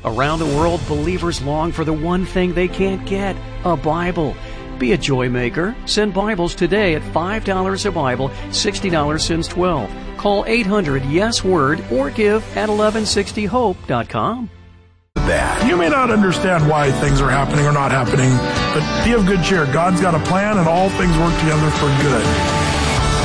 Around the world, believers long for the one thing they can't get, a Bible. Be a joy maker. Send Bibles today at $5 a Bible, $60 since 12. Call 800-YES-WORD or give at 1160hope.com. You may not understand why things are happening or not happening, but be of good cheer. God's got a plan and all things work together for good.